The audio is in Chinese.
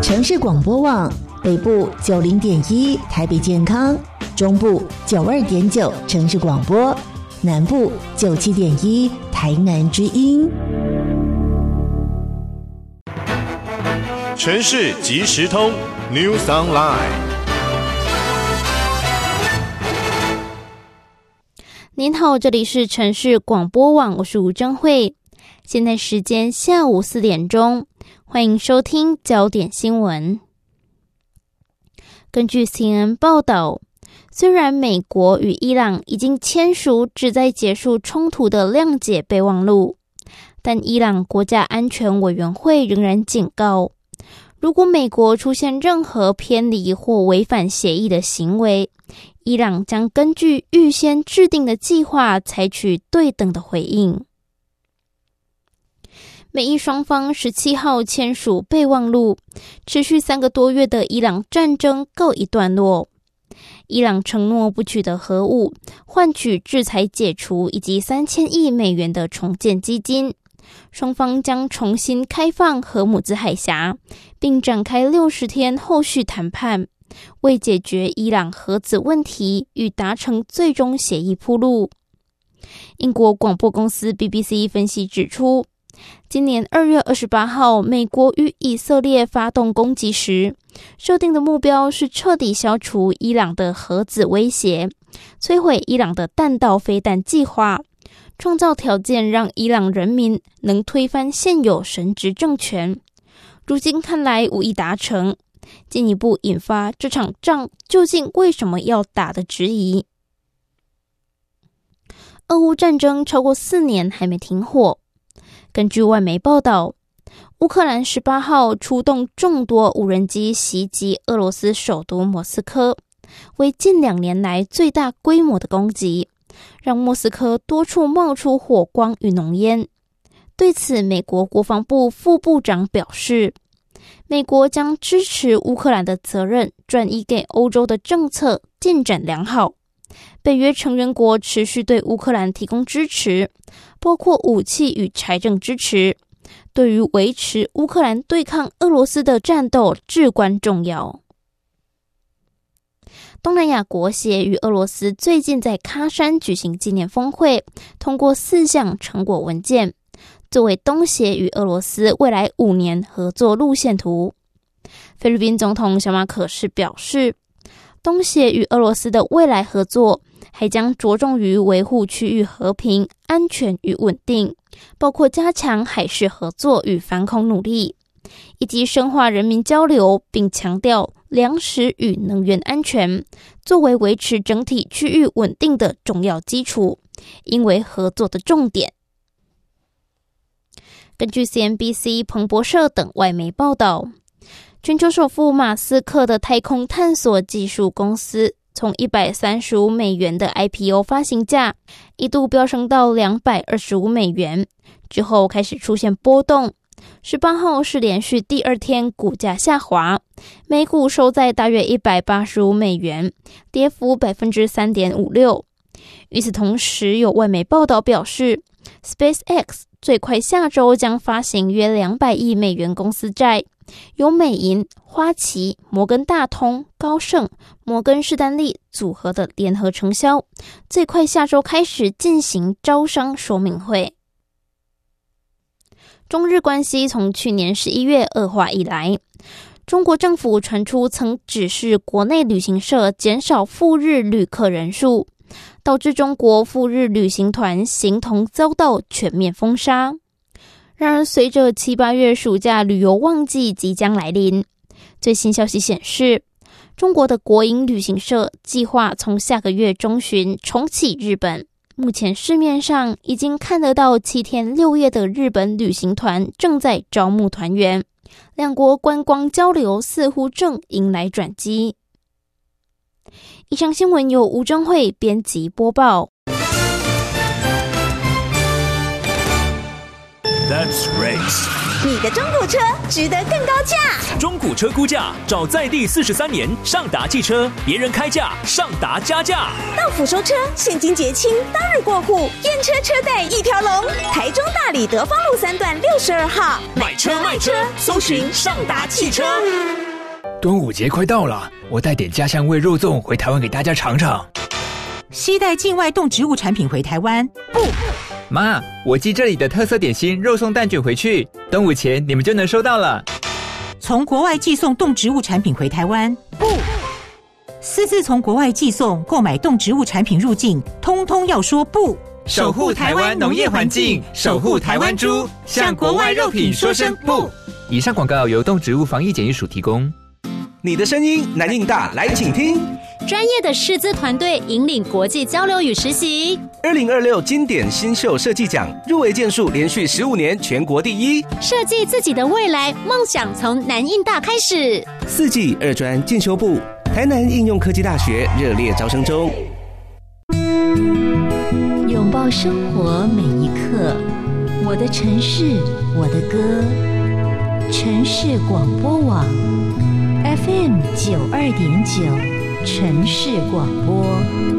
城市广播网北部90.1台北健康，中部92.9城市广播，南部97.1台南之音。 城市即时通 News Online。 您好，这里是城市广播网，我是吴珍慧。现在时间下午4点钟，欢迎收听焦点新闻。根据 CNN 报道，虽然美国与伊朗已经签署旨在结束冲突的谅解备忘录，但伊朗国家安全委员会仍然警告，如果美国出现任何偏离或违反协议的行为，伊朗将根据预先制定的计划采取对等的回应。美伊双方17号签署备忘录，持续3个多月的伊朗战争告一段落。伊朗承诺不取得核武，换取制裁解除以及3000亿美元的重建基金。双方将重新开放荷姆兹海峡，并展开60天后续谈判，为解决伊朗核子问题与达成最终协议铺路。英国广播公司 BBC 分析指出，今年2月28号，美国与以色列发动攻击时，设定的目标是彻底消除伊朗的核子威胁，摧毁伊朗的弹道飞弹计划，创造条件让伊朗人民能推翻现有神职政权。如今看来无意达成，进一步引发这场仗究竟为什么要打的质疑。俄乌战争超过4年还没停火。根据外媒报道，乌克兰18号出动众多无人机袭击俄罗斯首都莫斯科，为近2年来最大规模的攻击，让莫斯科多处冒出火光与浓烟。对此，美国国防部副部长表示，美国将支持乌克兰的责任转移给欧洲的政策进展良好。北约成员国持续对乌克兰提供支持，包括武器与财政支持，对于维持乌克兰对抗俄罗斯的战斗至关重要。东南亚国协与俄罗斯最近在喀山举行纪念峰会，通过4项成果文件，作为东协与俄罗斯未来5年合作路线图。菲律宾总统小马可仕表示，东协与俄罗斯的未来合作还将着重于维护区域和平、安全与稳定，包括加强海事合作与反恐努力，以及深化人民交流，并强调粮食与能源安全作为维持整体区域稳定的重要基础，应为合作的重点。根据 CNBC、彭博社等外媒报道，全球首富马斯克的太空探索技术公司从135美元的 IPO 发行价一度飙升到225美元，之后开始出现波动。18号是连续第2天股价下滑，每股收在大约185美元，跌幅 3.56%。与此同时，有外媒报道表示， SpaceX 最快下周将发行约200亿美元公司债，由美银、花旗、摩根大通、高盛、摩根士丹利组合的联合承销，最快下周开始进行招商说明会。中日关系从去年11月恶化以来，中国政府传出曾指示国内旅行社减少赴日旅客人数，导致中国赴日旅行团形同遭到全面封杀。然而，随着7、8月暑假旅游旺季即将来临，最新消息显示，中国的国营旅行社计划从下个月中旬重启日本。目前市面上已经看得到7天6夜的日本旅行团正在招募团员，两国观光交流似乎正迎来转机。以上新闻由吴珍慧编辑播报。 That's race. 你的中古车值得更高价。 中古车估价，找在地43年上达汽车，别人开价，上达加价。 到府收车，现金结清，当日过户，验车车贷一条龙。台中大里德芳路3段62号， 买车卖车，搜寻上达汽车。 端午节快到了，我带点家乡味肉粽回台湾给大家尝尝。 携带境外动植物产品回台湾，不。 妈，我寄这里的特色点心肉松蛋卷回去，端午前你们就能收到了。 从国外寄送动植物产品回台湾，不。私自从国外寄送、购买动植物产品入境，通通要说不。 守护台湾农业环境，守护台湾猪，向国外肉品说声不。以上广告由动植物防疫检疫署提供。 你的声音南印大，来请听。 专业的师资团队引领国际交流与实习。 2026经典新秀设计奖入围件数连续15年全国第一。 设计自己的未来，梦想从南印大开始。 4技2专进修部，台南应用科技大学热烈招生中。 拥抱生活每一刻，我的城市，我的歌。城市广播网 FM92.9，城市广播。